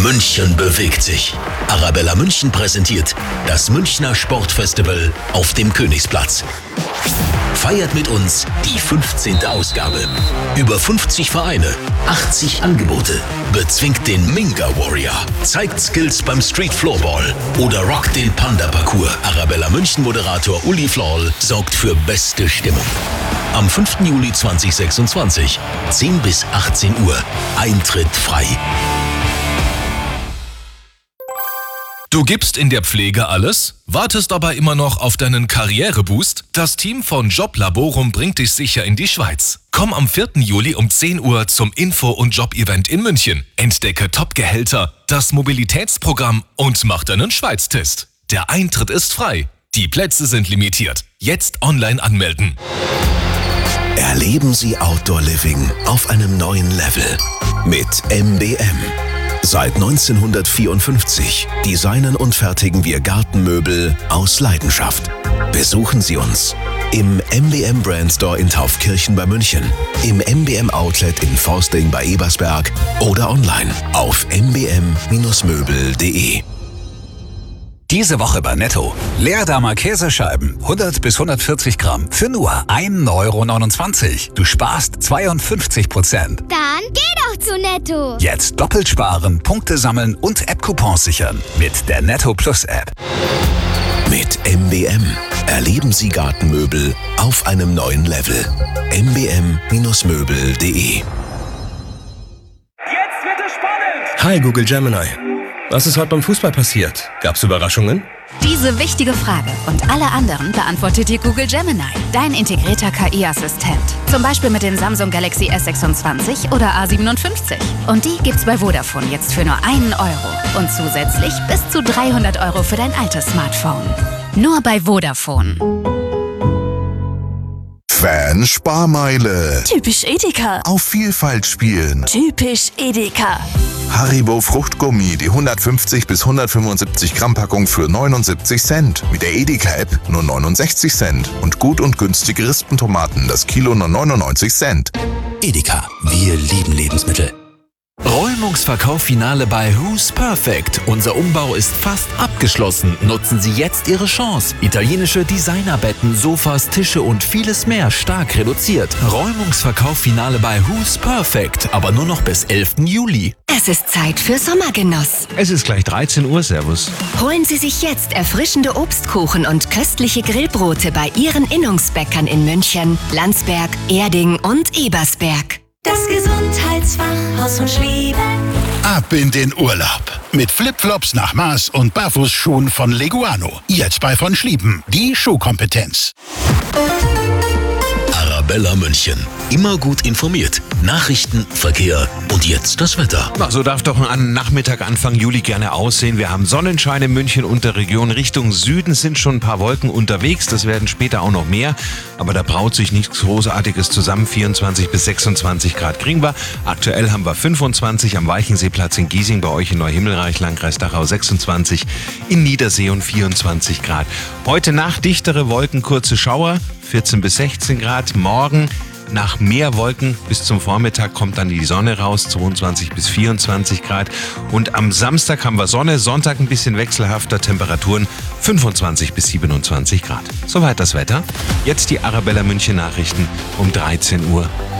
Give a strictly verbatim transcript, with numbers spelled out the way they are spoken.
München bewegt sich. Arabella München präsentiert das Münchner Sportfestival auf dem Königsplatz. Feiert mit uns die fünfzehnte Ausgabe. Über fünfzig Vereine, achtzig Angebote. Bezwingt den Minga Warrior, zeigt Skills beim Street Floorball oder rockt den Panda-Parcours. Arabella München-Moderator Uli Florl sorgt für beste Stimmung. Am fünften Juli zweitausendsechsundzwanzig, zehn bis achtzehn Uhr. Eintritt frei. Du gibst in der Pflege alles, wartest aber immer noch auf deinen Karriereboost? Das Team von Joblaborum bringt dich sicher in die Schweiz. Komm am vierten Juli um zehn Uhr zum Info- und Job-Event in München. Entdecke Top-Gehälter, das Mobilitätsprogramm und mach deinen Schweiz-Test. Der Eintritt ist frei. Die Plätze sind limitiert. Jetzt online anmelden. Erleben Sie Outdoor Living auf einem neuen Level mit M B M. Seit neunzehnhundertvierundfünfzig designen und fertigen wir Gartenmöbel aus Leidenschaft. Besuchen Sie uns im M B M Brand Store in Taufkirchen bei München, im M B M Outlet in Forsting bei Ebersberg oder online auf m b m Bindestrich möbel punkt de. Diese Woche bei Netto. Leerdamer Käsescheiben, hundert bis hundertvierzig Gramm, für nur ein Euro neunundzwanzig. Du sparst zweiundfünfzig Prozent. Dann geh doch zu Netto. Jetzt doppelt sparen, Punkte sammeln und App-Coupons sichern mit der Netto Plus App. Mit M B M erleben Sie Gartenmöbel auf einem neuen Level. m b m Bindestrich möbel punkt de. Jetzt wird es spannend! Hi Google Gemini. Was ist heute beim Fußball passiert? Gab's Überraschungen? Diese wichtige Frage und alle anderen beantwortet dir Google Gemini, dein integrierter K I-Assistent. Zum Beispiel mit den Samsung Galaxy S sechsundzwanzig oder A siebenundfünfzig. Und die gibt's bei Vodafone jetzt für nur einen Euro. Und zusätzlich bis zu dreihundert Euro für dein altes Smartphone. Nur bei Vodafone. Fan-Sparmeile. Typisch Edeka. Auf Vielfalt spielen. Typisch Edeka. Haribo Fruchtgummi, die hundertfünfzig bis hundertfünfundsiebzig Gramm Packung für neunundsiebzig Cent. Mit der Edeka-App nur neunundsechzig Cent. Und gut und günstige Rispentomaten, das Kilo nur neunundneunzig Cent. Edeka, wir lieben Lebensmittel. Räumungsverkauf-Finale bei Who's Perfect. Unser Umbau ist fast abgeschlossen. Nutzen Sie jetzt Ihre Chance. Italienische Designerbetten, Sofas, Tische und vieles mehr stark reduziert. Räumungsverkauf-Finale bei Who's Perfect. Aber nur noch bis elften Juli. Es ist Zeit für Sommergenuss. Es ist gleich dreizehn Uhr, Servus. Holen Sie sich jetzt erfrischende Obstkuchen und köstliche Grillbrote bei Ihren Innungsbäckern in München, Landsberg, Erding und Ebersberg. Das Gesundheitsfachhaus von Schlieben. Ab in den Urlaub. Mit Flipflops nach Maß und Barfußschuhen von Leguano. Jetzt bei von Schlieben. Die Schuhkompetenz. Arabella München. Immer gut informiert. Nachrichten, Verkehr und jetzt das Wetter. Na, so darf doch ein Nachmittag Anfang Juli gerne aussehen. Wir haben Sonnenschein in München und der Region. Richtung Süden sind schon ein paar Wolken unterwegs. Das werden später auch noch mehr. Aber da braut sich nichts Großartiges zusammen. vierundzwanzig bis sechsundzwanzig Grad kriegen wir. Aktuell haben wir fünfundzwanzig am Walchenseeplatz in Giesing, bei euch in Neuhimmelreich, Landkreis Dachau sechsundzwanzig, in Niedersee und vierundzwanzig Grad. Heute Nacht dichtere Wolken, kurze Schauer, vierzehn bis sechzehn Grad. Morgen nach mehr Wolken bis zum Vormittag kommt dann die Sonne raus, zweiundzwanzig bis vierundzwanzig Grad. Und am Samstag haben wir Sonne, Sonntag ein bisschen wechselhafter, Temperaturen fünfundzwanzig bis siebenundzwanzig Grad. Soweit das Wetter. Jetzt die Arabella München Nachrichten um dreizehn Uhr.